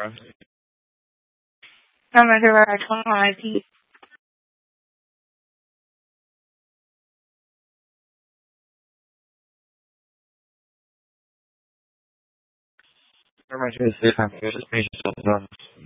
那么这边重新来记。那么这个非常就是没什么。